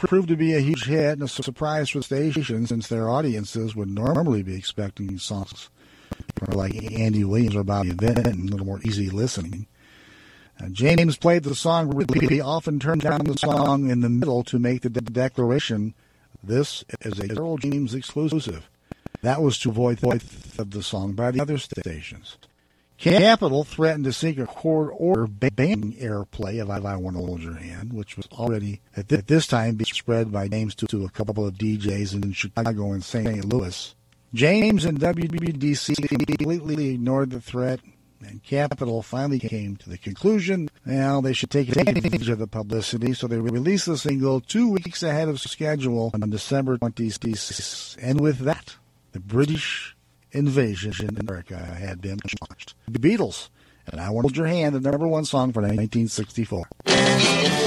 proved to be a huge hit and a surprise for the station, since their audiences would normally be expecting songs from like Andy Williams or Bobby Vinton and a little more easy listening. James played the song repeatedly, often turned down the song in the middle to make the declaration, "This is a Earl James exclusive." That was to avoid of the song by the other stations. Capitol threatened to seek a court order banning airplay of I Want to Hold Your Hand, which was already at this time being spread by James to a couple of DJs in Chicago and St. Louis. James and WBDC completely ignored the threat, and Capitol finally came to the conclusion, well, they should take advantage of the publicity, so they released the single 2 weeks ahead of schedule on December 26th. And with that, the British invasion in America had been launched. The Beatles, and I Want to Hold Your Hand, the #1 song for 1964.